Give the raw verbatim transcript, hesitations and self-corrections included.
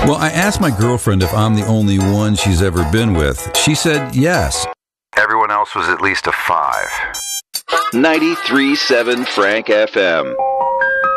Well, I asked my girlfriend if I'm the only one she's ever been with. She said yes. Everyone else was at least a five. ninety-three point seven Frank F M.